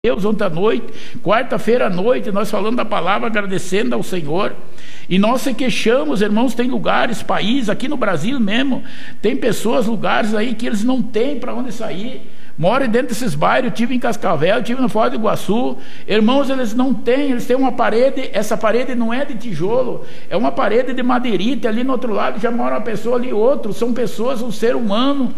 Deus ontem à noite, quarta-feira à noite, nós falando da palavra, agradecendo ao Senhor, e nós se queixamos, irmãos, tem lugares, países, aqui no Brasil mesmo, tem pessoas, lugares aí que eles não têm para onde sair, moram dentro desses bairros. Eu tive em Cascavel, eu tive no Foz do Iguaçu, irmãos, eles não têm, eles têm uma parede, essa parede não é de tijolo, é uma parede de madeirite, ali no outro lado já mora uma pessoa, ali outro, são pessoas, um ser humano.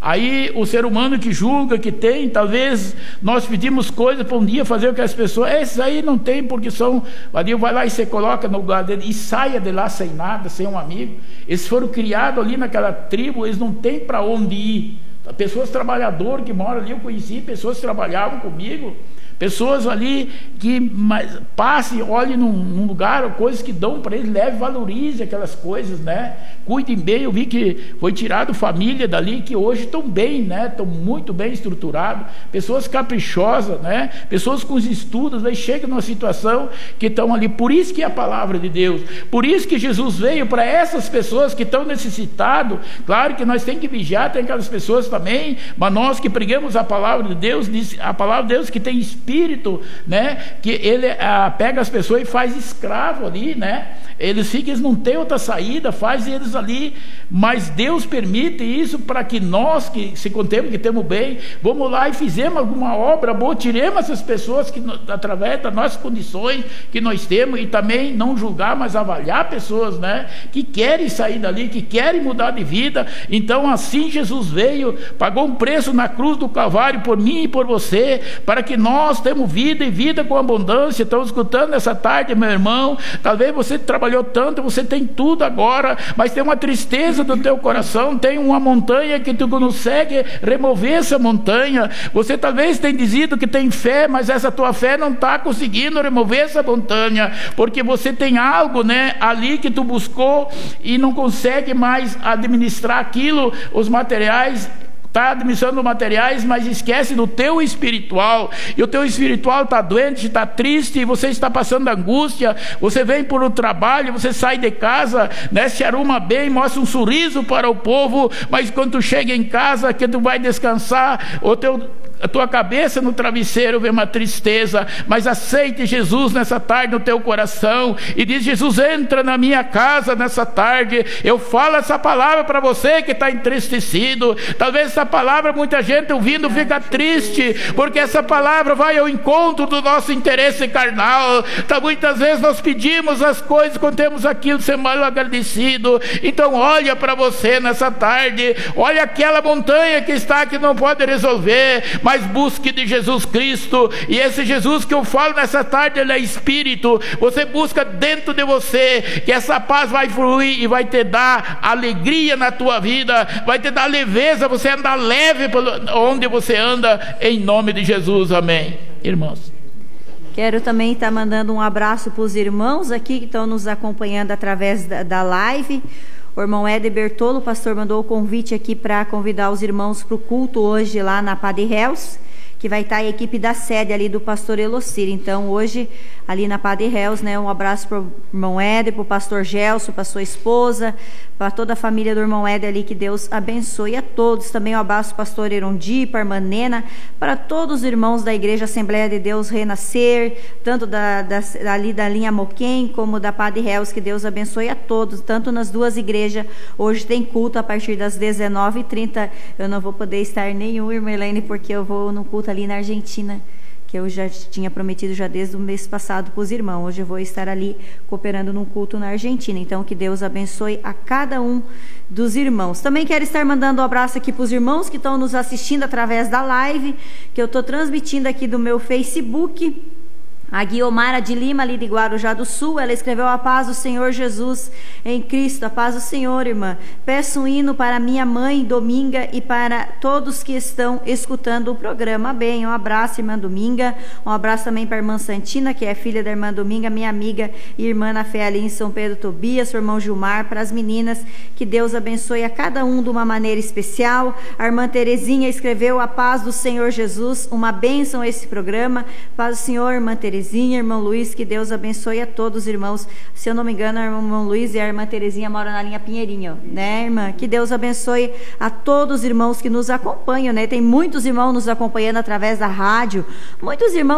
Aí o ser humano que julga, que tem, talvez nós pedimos coisas para um dia fazer o que as pessoas, esses aí não tem porque são, ali vai lá e você coloca no lugar dele e saia de lá sem nada, sem um amigo. Eles foram criados ali naquela tribo, eles não têm para onde ir. Pessoas trabalhadoras que moram ali, eu conheci pessoas que trabalhavam comigo, pessoas ali que passem, olhem num lugar, coisas que dão para eles, leve, valorize aquelas coisas, né? Cuidem bem. Eu vi que foi tirado família dali que hoje estão bem, né? Estão muito bem estruturados, pessoas caprichosas, né? Pessoas com os estudos, aí chegam numa situação que estão ali. Por isso que é a palavra de Deus, por isso que Jesus veio para essas pessoas que estão necessitadas. Claro que nós temos que vigiar, tem aquelas pessoas também, mas nós que pregamos a palavra de Deus, a palavra de Deus que tem espírito, né, que ele pega as pessoas e faz escravo ali, né, eles não têm outra saída, faz eles ali, mas Deus permite isso para que nós, que se contemos que temos bem, vamos lá e fizemos alguma obra boa, tiremos essas pessoas que através das nossas condições que nós temos, e também não julgar, mas avaliar pessoas, né, que querem sair dali, que querem mudar de vida. Então assim Jesus veio, pagou um preço na cruz do Calvário por mim e por você, para que nós temos vida e vida com abundância. Estão escutando essa tarde, meu irmão, talvez você trabalhou tanto, você tem tudo agora, mas tem uma tristeza do teu coração, tem uma montanha que tu não consegue remover essa montanha. Você talvez tenha dizido que tem fé, mas essa tua fé não está conseguindo remover essa montanha, porque você tem algo, né, ali que tu buscou e não consegue mais administrar aquilo, os materiais. Está administrando materiais, mas esquece do teu espiritual, e o teu espiritual está doente, está triste, e você está passando angústia. Você vem por um trabalho, você sai de casa, né, se arruma bem, mostra um sorriso para o povo, mas quando tu chega em casa, que tu vai descansar, a tua cabeça no travesseiro vê uma tristeza. Mas aceite Jesus nessa tarde no teu coração e diz: Jesus, entra na minha casa nessa tarde. Eu falo essa palavra para você que está entristecido. Talvez essa palavra, muita gente ouvindo fica triste, porque essa palavra vai ao encontro do nosso interesse carnal. Então muitas vezes nós pedimos as coisas quando temos aquilo, ser mal agradecido. Então olha para você nessa tarde, olha aquela montanha que está, que não pode resolver, mas busque de Jesus Cristo. E esse Jesus que eu falo nessa tarde, ele é Espírito. Você busca dentro de você, que essa paz vai fluir e vai te dar alegria na tua vida, vai te dar leveza, você andar leve onde você anda, em nome de Jesus, amém. Irmãos, quero também estar mandando um abraço para os irmãos aqui que estão nos acompanhando através da live. O irmão Éder Bertolo, o pastor, mandou o convite aqui para convidar os irmãos para o culto hoje lá na Padre Reus, que vai estar a equipe da sede ali do pastor Elocir. Então hoje ali na Padre Reus, né, um abraço para o irmão Éder, para o pastor Gelson, para a sua esposa, para toda a família do irmão Éder ali, que Deus abençoe a todos. Também um abraço para o pastor Erondi, para a irmã Nena, para todos os irmãos da Igreja Assembleia de Deus Renascer, tanto ali da linha Moquém como da Padre Reus, que Deus abençoe a todos, tanto nas duas igrejas. Hoje tem culto a partir das 19h30, eu não vou poder estar nenhum, irmã Helene, porque eu vou no culto ali na Argentina, que eu já tinha prometido já desde o mês passado para os irmãos. Hoje eu vou estar ali cooperando num culto na Argentina. Então que Deus abençoe a cada um dos irmãos. Também quero estar mandando um abraço aqui para os irmãos que estão nos assistindo através da live, que eu estou transmitindo aqui do meu Facebook. A Guiomara de Lima, ali de Guarujá do Sul, ela escreveu: a paz do Senhor Jesus em Cristo. A paz do Senhor, irmã. Peço um hino para minha mãe Dominga e para todos que estão escutando o programa. Bem, um abraço, irmã Dominga. Um abraço também para a irmã Santina, que é filha da irmã Dominga, minha amiga e irmã na fé ali em São Pedro Tobias, o irmão Gilmar, para as meninas, que Deus abençoe a cada um de uma maneira especial. A irmã Terezinha escreveu: a paz do Senhor Jesus, uma bênção esse programa. Paz do Senhor, irmã Terezinha. Terezinha, irmão Luiz, que Deus abençoe a todos os irmãos. Se eu não me engano, o irmão Luiz e a irmã Terezinha moram na linha Pinheirinho, né, irmã? Que Deus abençoe a todos os irmãos que nos acompanham, né? Tem muitos irmãos nos acompanhando através da rádio, muitos irmãos